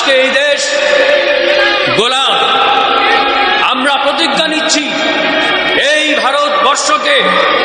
আজকে এই দেশ গোলাম। আমরা প্রতিজ্ঞা নিচ্ছি এই ভারতবর্ষকে